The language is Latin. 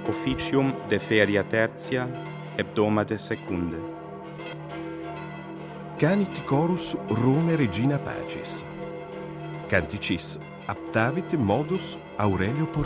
officium de feria tertia, hebdomade secunde. Canit chorus Rome Regina Pacis. Canticis aptavit modus Aurelio